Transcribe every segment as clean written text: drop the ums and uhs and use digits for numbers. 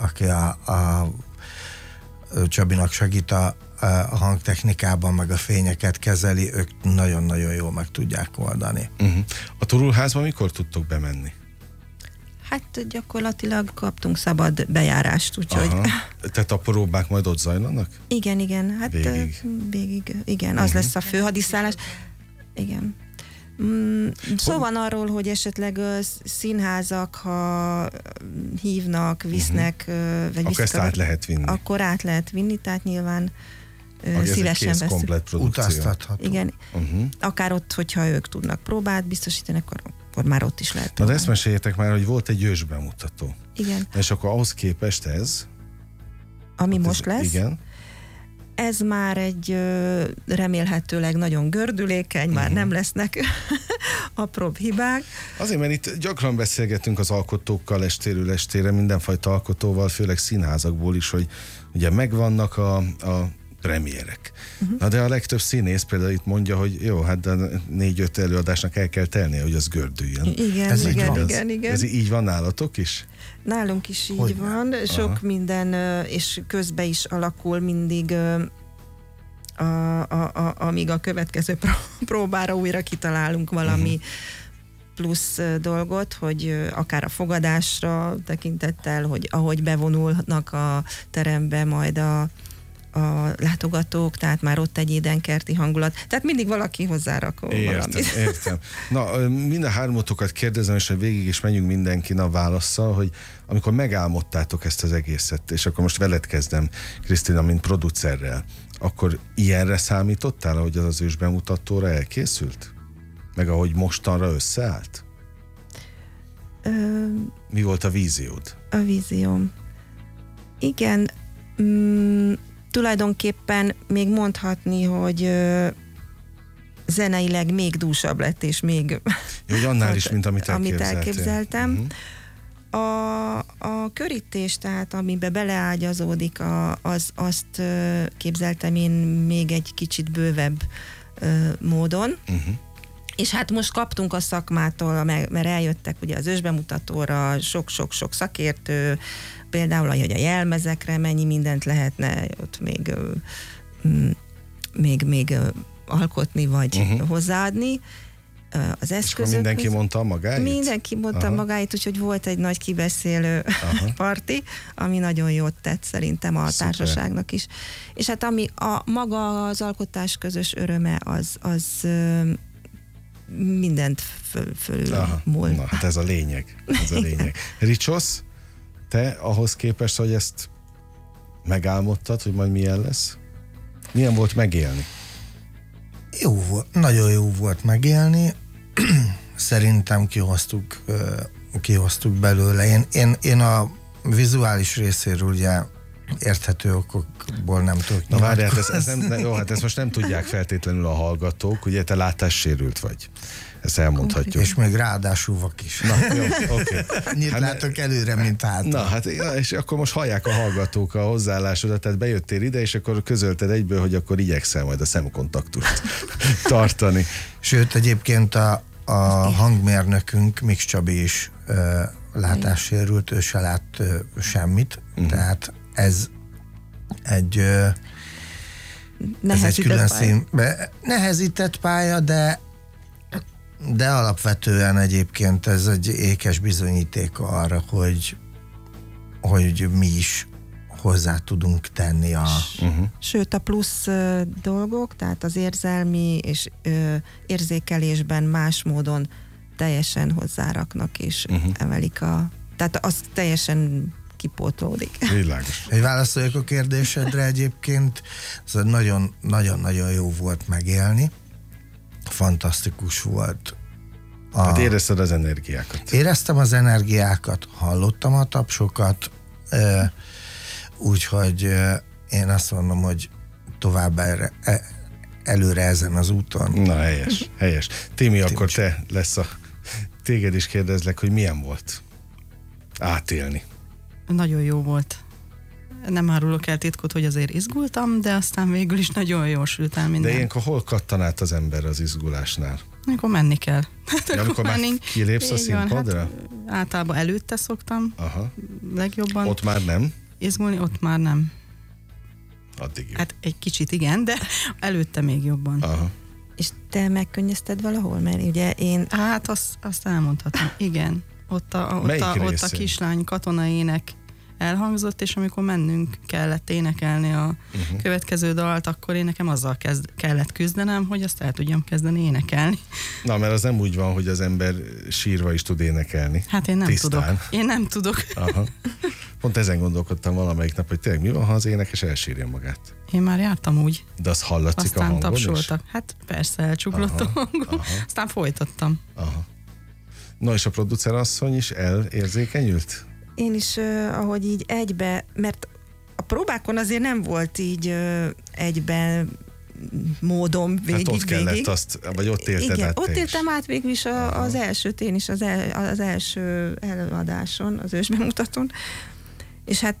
aki a Csabinak segít a hangtechnikában, meg a fényeket kezeli, ők nagyon-nagyon jól meg tudják oldani. A Turulházba mikor tudtok bemenni? Hát gyakorlatilag kaptunk szabad bejárást, úgyhogy... Tehát a próbák majd ott zajlanak? Igen, hát végig igen, az lesz a főhadiszállás. Igen. Szó van arról, hogy esetleg színházak, ha hívnak, visznek, vagy akkor ezt át lehet vinni. Akkor át lehet vinni, tehát nyilván szívesen veszünk. Komplet produkció. Utaztatható. Igen. Akár ott, hogyha ők tudnak próbát biztosítani, akkor már ott is lehet. Na de ezt meséljétek már, hogy volt egy ősbemutató. Igen. És akkor ahhoz képest ez? Ami most lesz? Igen. Ez már egy remélhetőleg nagyon gördülékeny, már nem lesznek apróbb hibák. Azért, mert itt gyakran beszélgetünk az alkotókkal estéről estére, mindenfajta alkotóval, főleg színházakból is, hogy ugye megvannak a premierek. Na de a legtöbb színész például itt mondja, hogy jó, hát 4-5 előadásnak el kell telnie, hogy az gördüljön. Igen. Ez így van nálatok is? Nálunk is így van. Sok minden, és közben is alakul mindig, amíg a következő próbára újra kitalálunk valami plusz dolgot, hogy akár a fogadásra tekintettel, hogy ahogy bevonulnak a terembe majd a látogatók, tehát már ott egy édenkerti hangulat. Tehát mindig valaki hozzárakol valamit. Értem. Na, minden hármótokat kérdezem, és hogy végig is menjünk mindenkin a válasszal, hogy amikor megálmodtátok ezt az egészet, és akkor most veled kezdem, Krisztina, mint producerrel, akkor ilyenre számítottál, ahogy az ősbemutatóra elkészült? Meg ahogy mostanra összeállt? Mi volt a víziód? A vízióm. Igen, tulajdonképpen még mondhatni, hogy zeneileg még dúsabb lett, és még... Hogy annál is, mint amit elképzeltem. A körítés, tehát amiben beleágyazódik, azt képzeltem én még egy kicsit bővebb módon. És hát most kaptunk a szakmától, mert eljöttek ugye az ősbemutatóra sok-sok szakértő, például, hogy a jelmezekre mennyi mindent lehetne ott még alkotni, vagy hozzáadni. Az eszközök. És mindenki mondta magáit? Mindenki mondta magáit, úgyhogy volt egy nagy kibeszélő parti, ami nagyon jót tett szerintem a társaságnak is. És hát ami maga az alkotás közös öröme, az mindent fölmúl. Na, hát ez a lényeg. Ricsosz, te ahhoz képest, hogy ezt megálmodtad, hogy majd milyen lesz? Milyen volt megélni? Jó volt, nagyon jó volt megélni. Szerintem kihoztuk belőle. Én a vizuális részéről ugye érthető okokból nem tudok. Na várjál, ezt most nem tudják feltétlenül a hallgatók, ugye te látássérült vagy. Ezt elmondhatjuk. És még ráadásul vak is. Na, jó, oké. Nyit látok előre, mint hátra. Na, hát és akkor most hallják a hallgatók a hozzáállásodat, tehát bejöttél ide, és akkor közölted egyből, hogy akkor igyekszel majd a szemkontaktust tartani. Sőt, egyébként a hangmérnökünk, Mix Csabi is látássérült, ő se lát semmit, tehát ez egy külön nehezített pálya, de alapvetően egyébként ez egy ékes bizonyíték arra, hogy mi is hozzá tudunk tenni Sőt, a plusz dolgok, tehát az érzelmi és érzékelésben más módon teljesen hozzáraknak, és emelik tehát az teljesen kipótlódik. Világos. Hogy válaszoljak a kérdésedre egyébként, ez nagyon-nagyon jó volt megélni. Fantasztikus volt. Hát érezted az energiákat? Éreztem az energiákat, hallottam a tapsokat, úgyhogy én azt mondom, hogy tovább előre ezen az úton. Na, helyes. Timi, akkor téged is kérdezlek, hogy milyen volt átélni? Nagyon jó volt. Nem árulok el titkot, hogy azért izgultam, de aztán végül is nagyon jól sült el minden. De ilyenkor hol kattan át az ember az izgulásnál? Amikor menni kell. Amikor már kilépsz a színpadra? Hát, általában előtte szoktam legjobban. Ott már nem? Izgulni, ott már nem. Addig jó. Hát egy kicsit igen, de előtte még jobban. Aha. És te megkönnyezted valahol? Mert ugye én... Hát azt elmondhatom, igen. Ott a kislány katonaének elhangzott, és amikor mennünk kellett énekelni a következő dalt, akkor én nekem azzal kellett küzdenem, hogy azt el tudjam kezdeni énekelni. Na, mert az nem úgy van, hogy az ember sírva is tud énekelni. Hát én nem Tisztán. tudok. Én nem tudok. Aha. Pont ezen gondolkodtam valamelyik nap, hogy tényleg mi van, ha az énekes elsírja magát. Én már jártam úgy. De az hallatszik aztán a hangon tapsoltak. Hát persze, elcsuklott a hangon. Aztán folytattam. Aha. Na és a producer asszony is elérzékenyült? Én is, ahogy így egybe, mert a próbákon azért nem volt így egyben módom végig. Hát ott kellett azt, vagy ott élted igen, át ott te éltem is. át végül is az elsőt, én is az első előadáson, az ősbemutatón. És hát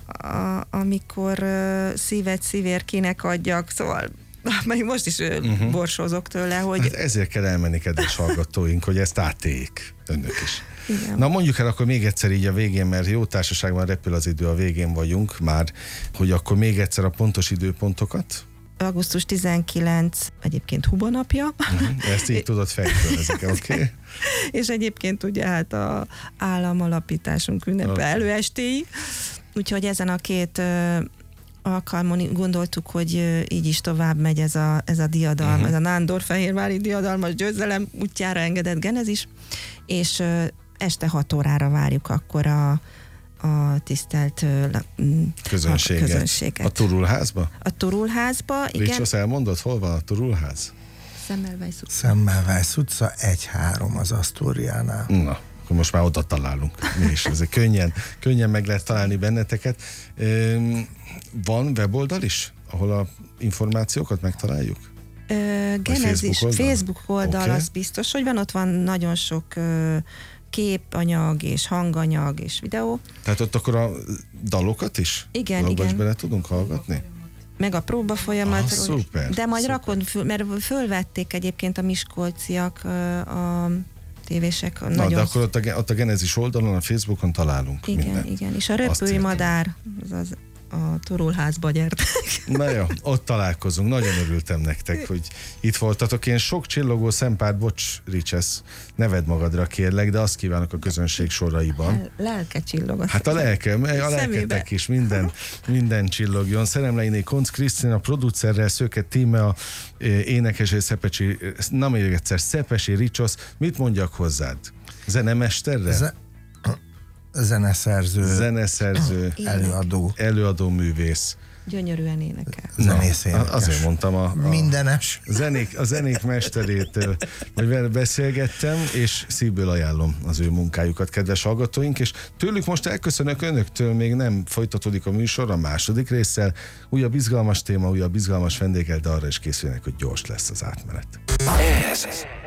amikor szívet szívérkinek adjak, szóval még most is borsózok tőle, hogy... Hát ezért kell elmenni, kedves hallgatóink, hogy ezt átéljék önök is. Igen. Na mondjuk el akkor még egyszer így a végén, mert jó társaságban repül az idő, a végén vagyunk már, hogy akkor még egyszer a pontos időpontokat. Augusztus 19 egyébként Huba napja. Ezt így tudod fejtől ezeket, oké? Okay? És egyébként ugye hát a államalapításunk ünnepe előestéig. Úgyhogy ezen a két alkalmon gondoltuk, hogy így is tovább megy ez a diadalma, ez a Nándorfehérvári diadalmas győzelem útjára engedett Genezis, és este 6 órára várjuk akkor a tisztelt közönséget. A Turulházba? A Turulházba, igen. Ricsos elmondott, hol van a Turulház? Semmelweis utca 1-3 az Asztóriánál. Na, akkor most már oda találunk. Mi is, ez könnyen meg lehet találni benneteket. Van weboldal is, ahol a információkat megtaláljuk? Genezis Facebook oldal, okay. Az biztos, hogy van, ott van nagyon sok képanyag és hanganyag és videó. Tehát ott akkor a dalokat is? Igen. Is bele tudunk hallgatni? Meg a próba folyamat. Szuper. De majd szuper. rakon, mert fölvették egyébként a miskolciak, a tévések. Na, nagyon... de akkor ott a Genezis oldalon, a Facebookon találunk mindent. Igen. És a röpői madár, az a Turulházba gyertek. Na jó, ott találkozunk. Nagyon örültem nektek, hogy itt voltatok. Én sok csillogó szempárt, bocs, Riches, neved magadra kérlek, de azt kívánok a közönség soraiban. Lelke csillog. Hát a lelketek is, minden csillogjon. Szeremleiné Koncz Krisztina, producerrel, Szőke Tíme, a énekes és Szepesi Ricsos. Mit mondjak hozzád? Zenemesterre? Zeneszerző, előadó művész. Gyönyörűen énekel. Zenész énekes. Azért mondtam mindenes. A zenék mesterétől, hogy vele beszélgettem, és szívből ajánlom az ő munkájukat, kedves hallgatóink, és tőlük most elköszönök önöktől, még nem folytatódik a műsor a második résszel. Újabb izgalmas téma, újabb izgalmas vendéggel, de arra is készülnek, hogy gyors lesz az átmenet. Ez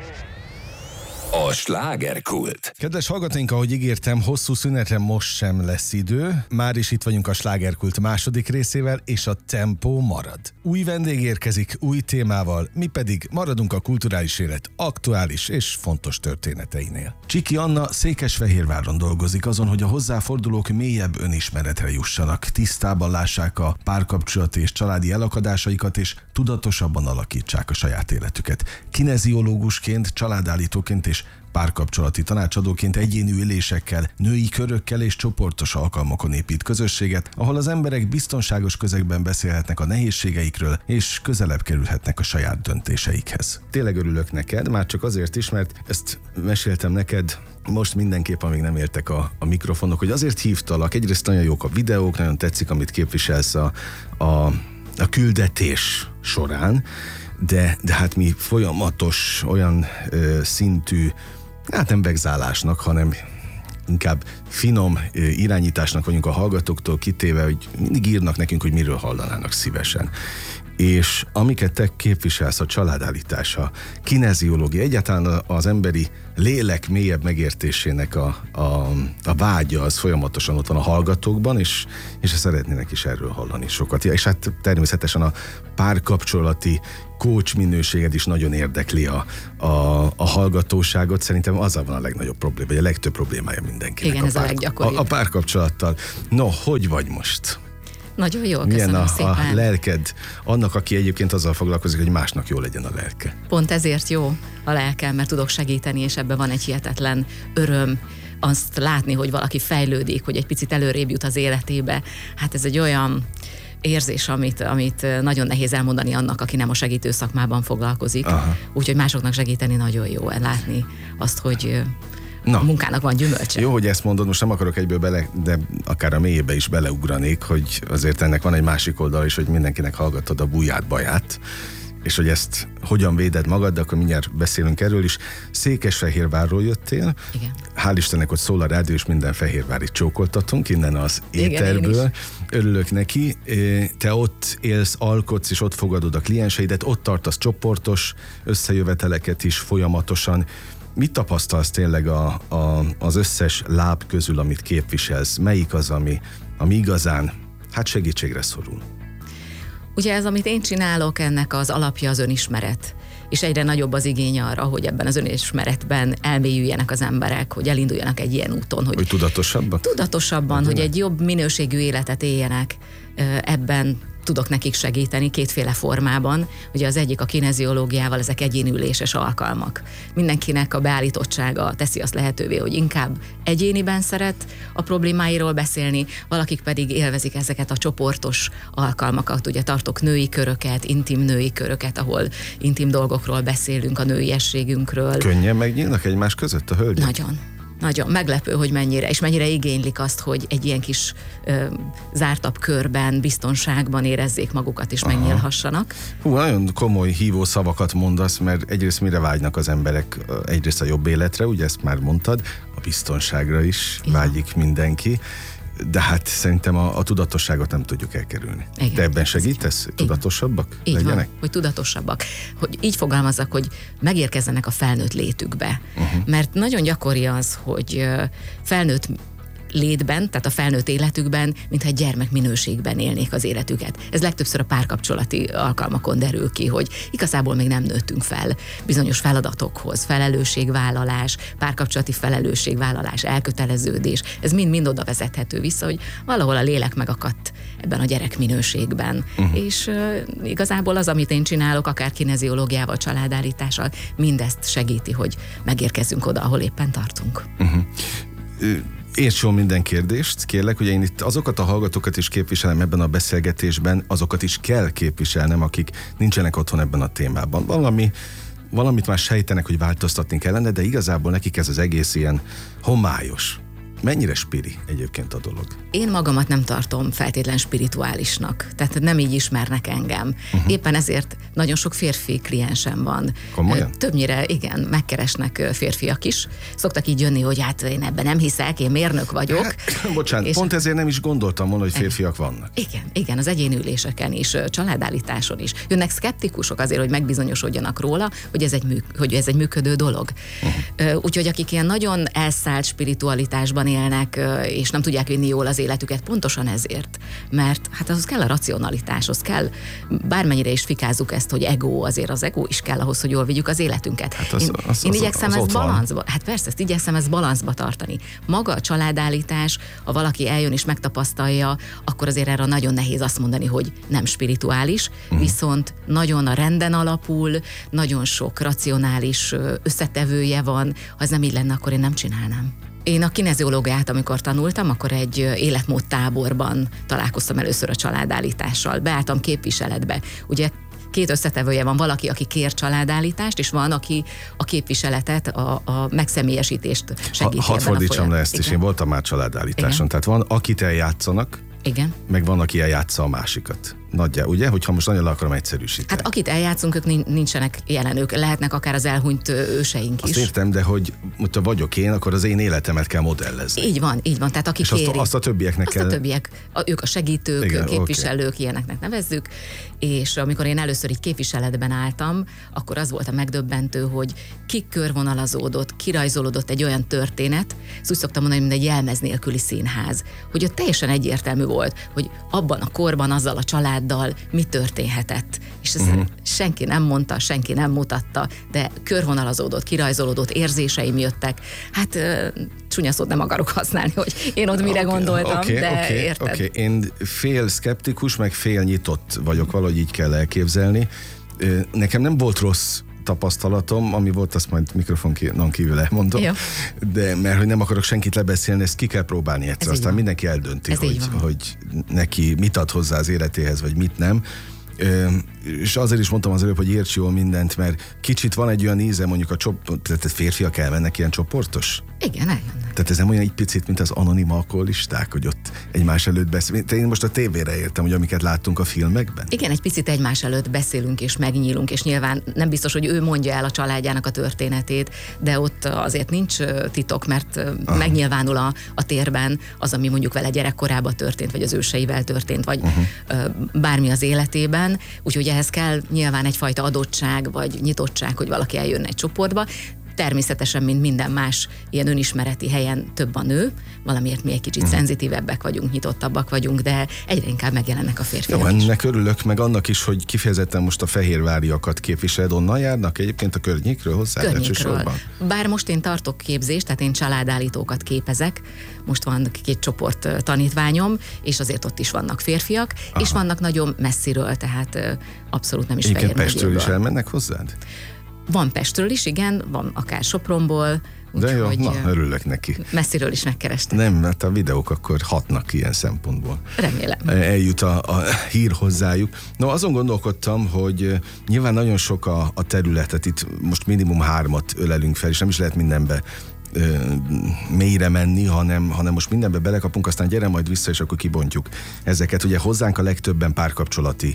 a slágerkult. Kedves hallgatóink, ahogy ígértem, hosszú szünetre most sem lesz idő. Már is itt vagyunk a slágerkult második részével, és a tempó marad. Új vendég érkezik, új témával, mi pedig maradunk a kulturális élet aktuális és fontos történeteinél. Csiki Anna Székesfehérváron dolgozik azon, hogy a hozzáfordulók mélyebb önismeretre jussanak, tisztában lássák a párkapcsolati és családi elakadásaikat, és tudatosabban alakítsák a saját életüket. Kineziológusként, családállítóként és párkapcsolati tanácsadóként egyéni ülésekkel, női körökkel és csoportos alkalmakon épít közösséget, ahol az emberek biztonságos közegben beszélhetnek a nehézségeikről, és közelebb kerülhetnek a saját döntéseikhez. Tényleg örülök neked, már csak azért is, mert ezt meséltem neked most mindenképp, amíg nem értek a mikrofonok, hogy azért hívtalak. Egyrészt nagyon jók a videók, nagyon tetszik, amit képviselsz a küldetés során, de hát mi folyamatos olyan szintű, hát nem vegzálásnak, hanem inkább finom irányításnak vagyunk a hallgatóktól kitéve, hogy mindig írnak nekünk, hogy miről hallanának szívesen. És amiket te képviselsz, a családállítás, a kineziológia, egyáltalán az emberi lélek mélyebb megértésének a vágya az folyamatosan ott van a hallgatókban, és szeretnének is erről hallani sokat. Ja, és hát természetesen a párkapcsolati coach minőséged is nagyon érdekli a hallgatóságot. Szerintem azzal van a legnagyobb probléma, vagy a legtöbb problémája mindenkinek. Igen, ez a leggyakoribb. A párkapcsolattal. No, hogy vagy most? Nagyon jó, milyen köszönöm szépen. a lelked annak, aki egyébként azzal foglalkozik, hogy másnak jó legyen a lelke? Pont ezért jó a lelkem, mert tudok segíteni, és ebben van egy hihetetlen öröm. Azt látni, hogy valaki fejlődik, hogy egy picit előrébb jut az életébe. Hát ez egy olyan érzés, amit nagyon nehéz elmondani annak, aki nem a segítő szakmában foglalkozik. Úgyhogy másoknak segíteni nagyon jó látni azt, hogy a munkának van gyümölcse. Jó, hogy ezt mondod, most nem akarok egyből de akár a mélyébe is beleugranék, hogy azért ennek van egy másik oldal is, hogy mindenkinek hallgatod a buját, baját, és hogy ezt hogyan véded magad, de akkor mindjárt beszélünk erről is. Székesfehérvárról jöttél. Igen. Hál' Istennek, hogy szól a rádió, és minden fehérvárit csókoltatunk innen az éterből. Igen, örülök neki. Te ott élsz, alkotsz, és ott fogadod a klienseidet, ott tartasz csoportos összejöveteleket is folyamatosan. Mit tapasztalsz tényleg az összes láb közül, amit képviselsz? Melyik az, ami igazán segítségre szorul? Ugye ez, amit én csinálok, ennek az alapja az önismeret. És egyre nagyobb az igény arra, hogy ebben az önismeretben elmélyüljenek az emberek, hogy elinduljanak egy ilyen úton. Hogy tudatosabbak? Tudatosabban, hogy egy jobb minőségű életet éljenek. Ebben tudok nekik segíteni kétféle formában. Ugye az egyik a kineziológiával, ezek egyénüléses alkalmak. Mindenkinek a beállítottsága teszi azt lehetővé, hogy inkább egyéniben szeret a problémáiról beszélni, valakik pedig élvezik ezeket a csoportos alkalmakat. Ugye tartok női köröket, intim női köröket, ahol intim dolgokról beszélünk, a nőiességünkről. Könnyen megnyílnak egymás között a hölgyek? Nagyon meglepő, hogy mennyire igénylik azt, hogy egy ilyen kis zártabb körben, biztonságban érezzék magukat és megnyílhassanak. Nagyon komoly hívó szavakat mondasz, mert egyrészt mire vágynak az emberek? Egyrészt a jobb életre, ugye ezt már mondtad, a biztonságra is vágyik mindenki, de hát szerintem a tudatosságot nem tudjuk elkerülni. Igen. Te ebben segítesz? Tudatosabbak legyenek? Van, hogy tudatosabbak. Hogy így fogalmazzak, hogy megérkezzenek a felnőtt létükbe. Mert nagyon gyakori az, hogy felnőtt létben, tehát a felnőtt életükben, mintha egy gyermek minőségben élnék az életüket. Ez legtöbbször a párkapcsolati alkalmakon derül ki, hogy igazából még nem nőttünk fel bizonyos feladatokhoz, felelősségvállalás, párkapcsolati felelősségvállalás, elköteleződés. Ez mind oda vezethető vissza, hogy valahol a lélek megakadt ebben a gyerek minőségben. És igazából az, amit én csinálok, akár kineziológiával, családállítással, mindezt segíti, hogy megérkezzünk oda, ahol éppen tartunk. Érts jól minden kérdést, kérlek, ugye én itt azokat a hallgatókat is képviselem ebben a beszélgetésben, azokat is kell képviselnem, akik nincsenek otthon ebben a témában. Valamit már sejtenek, hogy változtatni kellene, de igazából nekik ez az egész ilyen homályos. Mennyire spiri egyébként a dolog? Én magamat nem tartom feltétlen spirituálisnak, tehát nem így ismernek engem. Éppen ezért nagyon sok férfi kliensem van. Komolyan? Többnyire, igen, megkeresnek férfiak is. Szoktak így jönni, hogy hát én ebben nem hiszek, én mérnök vagyok. Bocsánat, pont ezért nem is gondoltam volna, hogy férfiak vannak. Igen, az egyénüléseken is, családállításon is. Jönnek szkeptikusok azért, hogy megbizonyosodjanak róla, hogy ez egy működő dolog. Úgyhogy akik ilyen nagyon elszállt spiritualitásban élnek, és nem tudják vinni jól az életüket, pontosan ezért. Mert hát ahhoz kell a racionalitáshoz kell, bármennyire is fikázzuk ezt, hogy ego, azért az ego is kell ahhoz, hogy jól vigyük az életünket. Hát én igyekszem ezt balanszba, ezt balanszba tartani. Maga a családállítás, ha valaki eljön és megtapasztalja, akkor azért erre nagyon nehéz azt mondani, hogy nem spirituális, viszont nagyon a renden alapul, nagyon sok racionális összetevője van, ha ez nem így lenne, akkor én nem csinálnám. Én a kineziológiát, amikor tanultam, akkor egy életmódtáborban találkoztam először a családállítással. Beálltam képviseletbe. Ugye két összetevője van, valaki, aki kér családállítást, és van, aki a képviseletet, a megszemélyesítést segíti. Hadd fordítsam le ezt is, én voltam már családállításon. Igen. Tehát van, akit eljátszanak, igen. meg van, aki eljátsza a másikat. nagyjából, ugye? Hogyha most nagyon le akarom egyszerűsíteni. Hát akit eljátszunk, ők nincsenek jelen, ők lehetnek akár az elhunyt őseink is. Azt értem, de hogy vagyok én, akkor az én életemet kell modellezni. Így van. Tehát aki és kéri. Azt a többieknek kell. A többiek, ők a segítők, igen, képviselők, ilyeneknek nevezzük, és amikor én először így képviseletben álltam, akkor az volt a megdöbbentő, hogy kikörvonalazódott, kirajzolódott egy olyan történet, ezt úgy szoktam mondani, mint egy jelmez nélküli színház, hogy ott teljesen egyértelmű volt, hogy abban a korban azzal a családdal mi történhetett. És ezt senki nem mondta, senki nem mutatta, de körvonalazódott, kirajzolódott, érzéseim jöttek. Hát csúnya szót nem akarok használni, hogy én ott mire gondoltam, de érted. Én fél szkeptikus, meg fél nyitott vagyok, valahogy így kell elképzelni. Nekem nem volt rossz tapasztalatom, ami volt, azt majd mikrofonon kívül elmondom. Jó. De mert hogy nem akarok senkit lebeszélni, ezt ki kell próbálni egyszer. Aztán mindenki eldönti, hogy neki mit ad hozzá az életéhez, vagy mit nem. És azért is mondtam az előbb, hogy érts jól mindent, mert kicsit van egy olyan íze, mondjuk tehát férfiak elmennek ilyen csoportos? Igen, eljönnek. Tehát ez nem olyan egy picit, mint az anonim alkoholisták, hogy ott egymás előtt beszélünk. Én most a tévére értem, hogy amiket láttunk a filmekben. Igen, egy picit egymás előtt beszélünk és megnyílunk, és nyilván nem biztos, hogy ő mondja el a családjának a történetét, de ott azért nincs titok, mert megnyilvánul a térben az, ami mondjuk vele gyerekkorában történt, vagy az őseivel történt, vagy bármi az életében. Úgyhogy ehhez kell nyilván egyfajta adottság, vagy nyitottság, hogy valaki eljönne egy csoportba. Természetesen, mint minden más ilyen önismereti helyen több a nő, valamiért mi egy kicsit szenzitívebbek vagyunk, nyitottabbak vagyunk, de egyre inkább megjelennek a férfiak. Jó, ennek örülök, meg annak is, hogy kifejezetten most a fehérváriakat képviseled, onnan járnak egyébként a környékről hozzá? Környékről. Bár most én tartok képzést, tehát én családállítókat képezek, most van 2 csoport tanítványom, és azért ott is vannak férfiak, és vannak nagyon messziről, tehát abszolút nem is Fehér megyéből. Pestről is elmennek hozzád? Van Pestről is, igen, van akár Sopronból. De jó, örülök neki. Messziről is megkerestek. Nem, mert a videók akkor hatnak ilyen szempontból. Remélem. Eljut a hír hozzájuk. No, azon gondolkodtam, hogy nyilván nagyon sok a területet, itt most minimum 3-at ölelünk fel, és nem is lehet mindenbe mélyre menni, hanem most mindenbe belekapunk, aztán gyere majd vissza, és akkor kibontjuk ezeket. Ugye hozzánk a legtöbben párkapcsolati,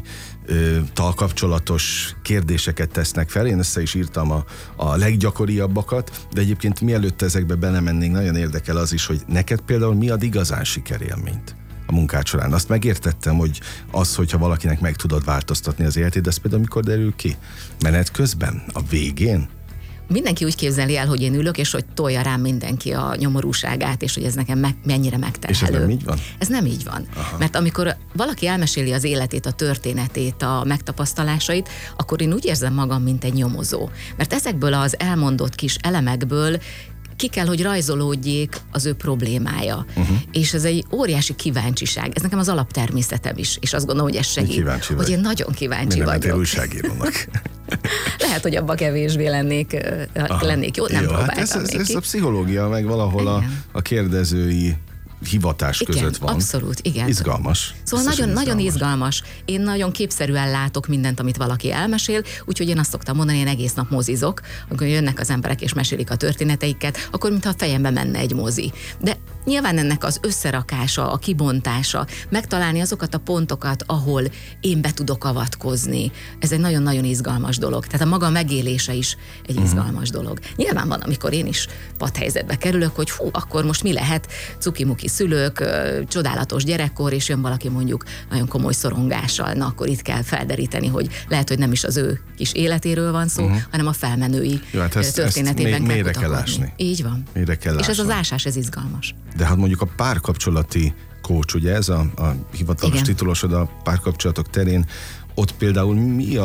talkapcsolatos kérdéseket tesznek fel. Én össze is írtam a leggyakoribbakat, de egyébként mielőtt ezekbe belemennénk, nagyon érdekel az is, hogy neked például mi ad igazán sikerélményt a munkád során. Azt megértettem, hogy hogyha valakinek meg tudod változtatni az életét, ez például mikor derül ki? Menet közben? A végén? Mindenki úgy képzeli el, hogy én ülök, és hogy tolja rám mindenki a nyomorúságát, és hogy ez nekem mennyire megterhelő. És ez nem így van? Ez nem így van. Aha. Mert amikor valaki elmeséli az életét, a történetét, a megtapasztalásait, akkor én úgy érzem magam, mint egy nyomozó. Mert ezekből az elmondott kis elemekből ki kell, hogy rajzolódjék az ő problémája. És ez egy óriási kíváncsiság. Ez nekem az alaptermészetem is, és azt gondolom, hogy ez segít. Hogy én nagyon kíváncsi vagyok. Miért újságírónak? Lehet, hogy abba kevésbé lennék jó, nem próbáltam hát ez a pszichológia, meg valahol a kérdezői hivatás között van. Abszolút, igen. Izgalmas. Szóval nagyon izgalmas. Én nagyon képszerűen látok mindent, amit valaki elmesél, úgyhogy én azt szoktam mondani, én egész nap mozizok, amikor jönnek az emberek és mesélik a történeteiket, akkor mintha a fejembe menne egy mozi. De nyilván ennek az összerakása, a kibontása, megtalálni azokat a pontokat, ahol én be tudok avatkozni. Ez egy nagyon-nagyon izgalmas dolog. Tehát a maga megélése is egy izgalmas dolog. Nyilván van, amikor én is padhelyzetbe kerülök, hogy akkor most mi lehet, cukimuki szülők, csodálatos gyerekkor, és jön valaki mondjuk nagyon komoly szorongással, na akkor itt kell felderíteni, hogy lehet, hogy nem is az ő kis életéről van szó, hanem a felmenői történetében kell kutakodni. Így van. És ez az ásás, ez izgalmas. De hát mondjuk a párkapcsolati coach, ugye ez a hivatalos titulosod a párkapcsolatok terén, ott például mi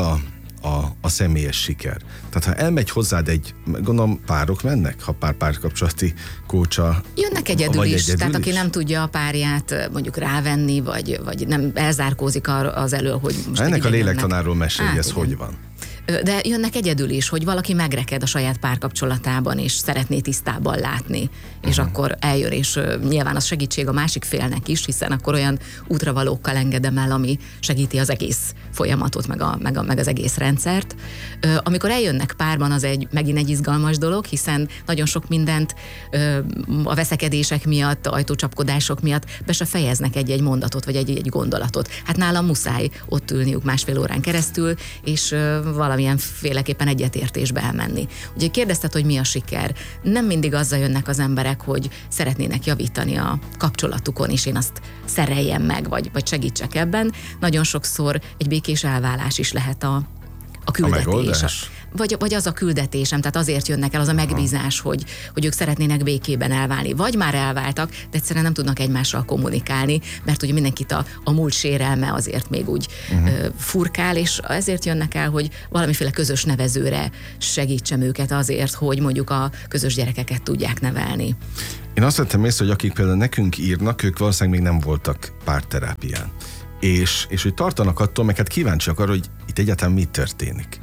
a személyes siker? Tehát ha elmegy hozzád gondolom párok mennek, ha párkapcsolati coacha. Jönnek egyedül is, tehát aki nem tudja a párját mondjuk rávenni, vagy nem elzárkózik az elől, hogy most ennek a lélektanáról mesélj, ez hogy van? De jönnek egyedül is, hogy valaki megreked a saját párkapcsolatában, és szeretné tisztában látni, és akkor eljön, és nyilván az segítség a másik félnek is, hiszen akkor olyan útravalókkal engedem el, ami segíti az egész folyamatot, meg az egész rendszert. Amikor eljönnek párban, az megint egy izgalmas dolog, hiszen nagyon sok mindent a veszekedések miatt, ajtócsapkodások miatt be se fejeznek egy mondatot, vagy egy gondolatot. Hát nálam muszáj ott ülniük másfél órán keresztül, és valamilyen féleképpen egyetértésbe elmenni. Ugye kérdezted, hogy mi a siker. Nem mindig azzal jönnek az emberek, hogy szeretnének javítani a kapcsolatukon, és én azt szereljem meg, vagy segítsek ebben. Nagyon sokszor egy békés elválás is lehet a küldetés. Vagy az a küldetésem, tehát azért jönnek el, az a megbízás, hogy ők szeretnének békében elválni. Vagy már elváltak, de egyszerűen nem tudnak egymással kommunikálni, mert ugye mindenkit a múlt sérelme azért még úgy furkál, és ezért jönnek el, hogy valamiféle közös nevezőre segítsem őket azért, hogy mondjuk a közös gyerekeket tudják nevelni. Én azt vettem észre, hogy akik például nekünk írnak, ők valószínűleg még nem voltak párterápián. És hogy tartanak attól, meg hát kíváncsiak arra, hogy itt egyáltalán mi történik.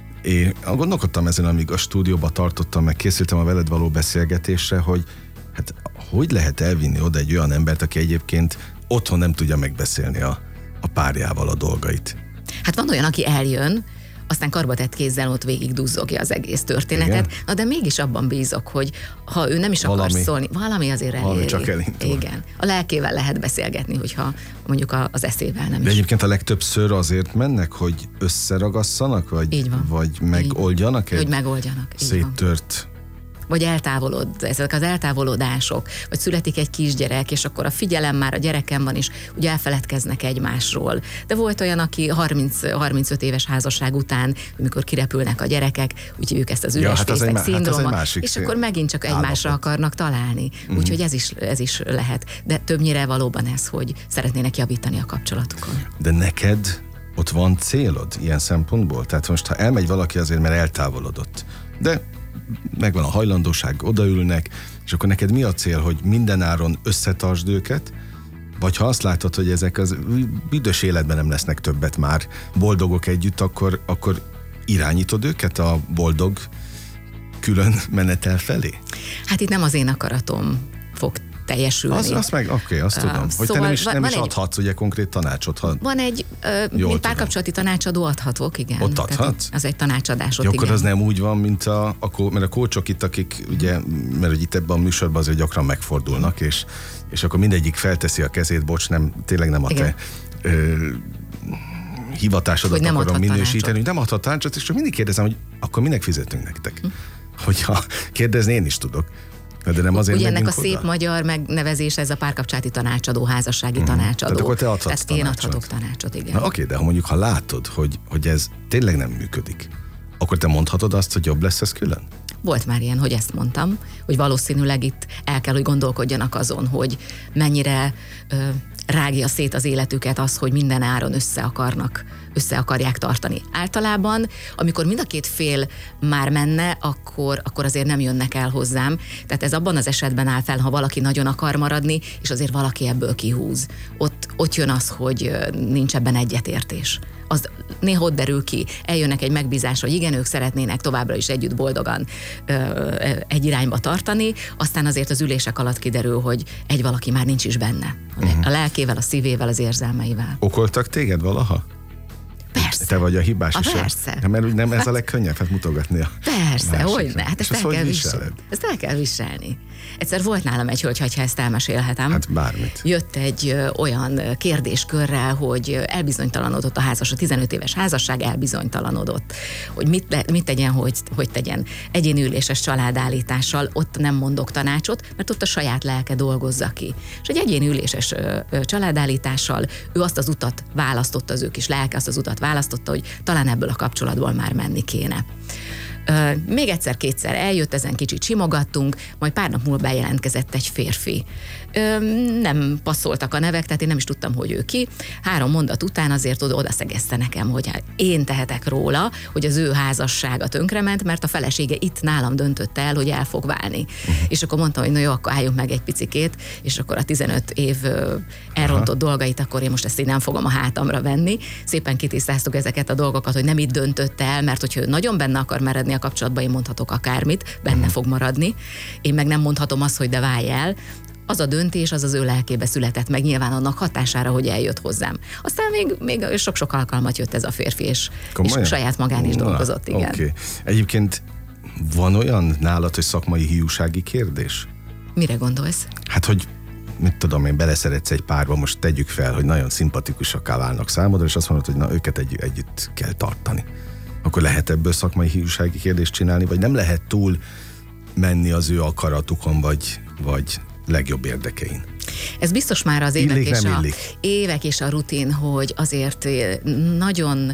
Én gondolkodtam ezen, amíg a stúdióba tartottam, meg készültem a veled való beszélgetésre, hogy hát hogy lehet elvinni oda egy olyan embert, aki egyébként otthon nem tudja megbeszélni a párjával a dolgait. Hát van olyan, aki eljön, aztán karbatett kézzel ott végig duzzogja az egész történetet, na de mégis abban bízok, hogy ha ő nem is akar szólni, valami azért eléri. Valami csak elindul. Igen. A lelkével lehet beszélgetni, hogyha mondjuk az eszével nem is. De egyébként a legtöbbször azért mennek, hogy összeragasszanak, vagy megoldjanak hogy megoldjanak. Széttört. Vagy ezek az eltávolodások, vagy születik egy kisgyerek, és akkor a figyelem már a gyereken van, és ugye elfeledkeznek egymásról. De volt olyan, aki 30-35 éves házasság után, amikor kirepülnek a gyerekek, úgy hívjuk ezt az üres fészek szindróma, és akkor megint csak egymásra akarnak találni. Úgyhogy ez is lehet. De többnyire valóban ez, hogy szeretnének javítani a kapcsolatukon. De neked ott van célod ilyen szempontból? Tehát most, ha elmegy valaki azért, mert eltávolodott, de megvan a hajlandóság, odaülnek, és akkor neked mi a cél, hogy mindenáron összetartsd őket, vagy ha azt látod, hogy ezek az büdös életben nem lesznek többet már boldogok együtt, akkor irányítod őket a boldog külön menetel felé? Hát itt nem az én akaratom fog teljesülni. Azt tudom. Hogy szóval te nem is adhatsz ugye konkrét tanácsot. Van egy, mint párkapcsolati tanácsadó adhatok, igen. Ott adhatsz? Az egy tanácsadás. Akkor igen. Az nem úgy van, mint mert a coachok itt, akik ugye, mert hogy itt ebben a műsorban azért gyakran megfordulnak, és akkor mindegyik felteszi a kezét, bocs, tényleg nem a igen. te hivatásodat akarom minősíteni, hogy nem adhat tanácsot, és csak mindig kérdezem, hogy akkor minek fizetünk nektek? Hogyha kérdezni én is tudok. De nem azért ugye ennek a szép magyar megnevezése, ez a párkapcsolati tanácsadó, házassági tanácsadó. Tehát akkor te adhatsz tanácsot. Én adhatok tanácsot, igen. Na oké, de ha mondjuk, ha látod, hogy ez tényleg nem működik, akkor te mondhatod azt, hogy jobb lesz ez külön? Volt már ilyen, hogy ezt mondtam, hogy valószínűleg itt el kell, hogy gondolkodjanak azon, hogy mennyire rágja szét az életüket az, hogy minden áron össze akarják tartani. Általában, amikor mind a két fél már menne, akkor azért nem jönnek el hozzám. Tehát ez abban az esetben áll fel, ha valaki nagyon akar maradni, és azért valaki ebből kihúz. Ott jön az, hogy nincs ebben egyetértés. Az néha ott derül ki, eljönnek egy megbízás, hogy igen, ők szeretnének továbbra is együtt boldogan egy irányba tartani, aztán azért az ülések alatt kiderül, hogy egy valaki már nincs is benne. A lelkével, a szívével, az érzelmeivel. Okoltak téged valaha? Persze. Te vagy a hibás is. Persze. Mert nem ez a legkönnyebb, hát mutogatni a persze, hogyne. Hát ezt el kell viselni. Egyszer volt nálam egy hölgy, ha ezt elmesélhetem. Hát bármit. Jött egy olyan kérdéskörrel, hogy elbizonytalanodott a 15 éves házasság elbizonytalanodott. Hogy mit tegyen, hogy tegyen. Egyéni üléses családállítással ott nem mondok tanácsot, mert ott a saját lelke dolgozza ki. És egy egyéni üléses családállítással ő azt az utat választotta, az ő kis lelke azt az utat választotta, hogy talán ebből a kapcsolatból már menni kéne. Még egyszer-kétszer eljött, ezen kicsit simogattunk, majd pár nap múlva bejelentkezett egy férfi. Nem passzoltak a nevek, tehát én nem is tudtam, hogy ő ki. 3 mondat után azért oda szegezte nekem, hogy én tehetek róla, hogy az ő házassága tönkrement, mert a felesége itt nálam döntött el, hogy el fog válni. És akkor mondtam, hogy jó, akkor álljunk meg egy picikét, és akkor a 15 év elrontott dolgait, akkor én most ezt így nem fogom a hátamra venni. Szépen kitisztáztuk ezeket a dolgokat, hogy nem itt döntött el, mert hogyha ő nagyon benne akar maradni a kapcsolatban, én mondhatok akármit, benne fog maradni. Én meg nem mondhatom azt, hogy de válj el. Az a döntés, az ő lelkébe született meg, nyilván annak hatására, hogy eljött hozzám. Aztán még sok-sok alkalmat jött ez a férfi, és saját magán is dolgozott, igen. Okay. Egyébként van olyan nálad, hogy szakmai hiúsági kérdés? Mire gondolsz? Hát, hogy mit tudom én, beleszeretsz egy párba, most tegyük fel, hogy nagyon szimpatikusakká válnak számodra, és azt mondod, hogy na, őket együtt kell tartani. Akkor lehet ebből szakmai hiúsági kérdést csinálni, vagy nem lehet túl menni az ő akaratukon, vagy legjobb érdekein? Ez biztos már az évek és a rutin, hogy azért nagyon...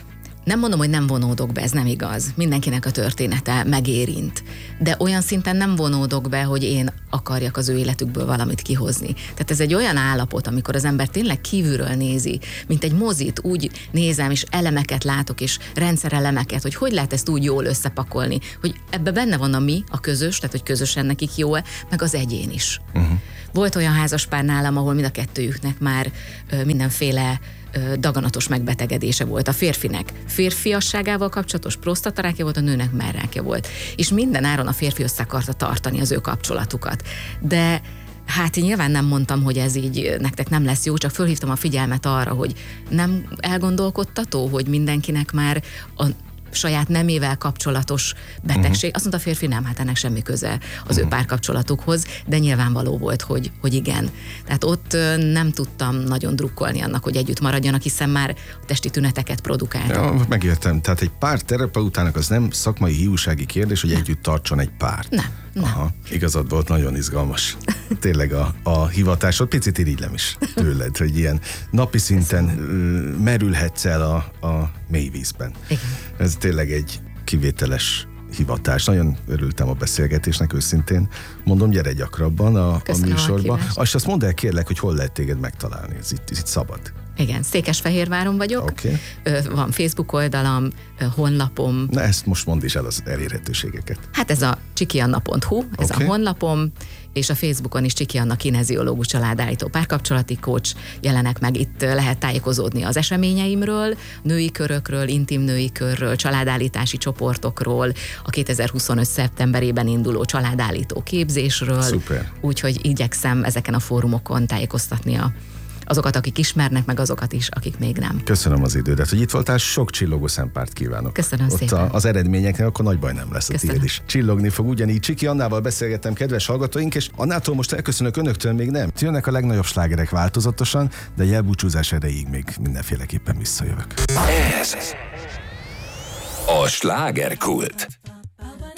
Nem mondom, hogy nem vonódok be, ez nem igaz. Mindenkinek a története megérint. De olyan szinten nem vonódok be, hogy én akarjak az ő életükből valamit kihozni. Tehát ez egy olyan állapot, amikor az ember tényleg kívülről nézi, mint egy mozit, úgy nézem, és elemeket látok, és rendszerelemeket, hogy lehet ezt úgy jól összepakolni, hogy ebbe benne van a mi, a közös, tehát hogy közösen nekik jó-e, meg az egyén is. Volt olyan házaspár nálam, ahol mind a kettőjüknek már mindenféle daganatos megbetegedése volt. A férfinek férfiasságával kapcsolatos prostatarákja volt, a nőnek mellrákja volt. És minden áron a férfi össze akarta tartani az ő kapcsolatukat. De hát én nyilván nem mondtam, hogy ez így nektek nem lesz jó, csak fölhívtam a figyelmet arra, hogy nem elgondolkodtató, hogy mindenkinek már a saját nemével kapcsolatos betegség. Azt mondta a férfi, nem, hát ennek semmi köze az ő párkapcsolatukhoz, de nyilvánvaló volt, hogy igen. Tehát ott nem tudtam nagyon drukkolni annak, hogy együtt maradjanak, hiszen már a testi tüneteket produkáltak. Ja, megértem. Tehát egy párterapeutának az nem szakmai hiúsági kérdés, hogy együtt tartson egy párt. Nem. Aha, igazad volt, nagyon izgalmas. Tényleg a hivatásod, picit irigylem is tőled, hogy ilyen napi szinten merülhetsz el a mély vízben. Igen. Ez tényleg egy kivételes hivatás. Nagyon örültem a beszélgetésnek, őszintén. Mondom, gyere gyakrabban a műsorba. Azt mondd el kérlek, hogy hol lehet téged megtalálni. Ez itt szabad. Igen, Székesfehérváron vagyok, okay. Van Facebook oldalam, honlapom. Na ezt most mondd is el az elérhetőségeket. Hát ez a csikianna.hu, ez a honlapom, és a Facebookon is Csiki Anna kineziológus, családállító, párkapcsolati coach jelenek meg. Itt lehet tájékozódni az eseményeimről, női körökről, intim női körről, családállítási csoportokról, a 2025. szeptemberében induló családállító képzésről. Szuper. Úgyhogy igyekszem ezeken a fórumokon tájékoztatni azokat, akik ismernek, meg azokat is, akik még nem. Köszönöm az idődet, hogy itt voltál, sok csillogó szempárt kívánok. Köszönöm szépen. Az eredményeknek akkor nagy baj nem lesz a tiéd is. Csillogni fog ugyanígy. Csiki Annával beszélgettem, kedves hallgatóink, és Annától most elköszönök, önöktől még nem. Jönnek a legnagyobb slágerek változatosan, de jelbúcsúzás erejéig még mindenféleképpen visszajövök. Ez a Slágerkult.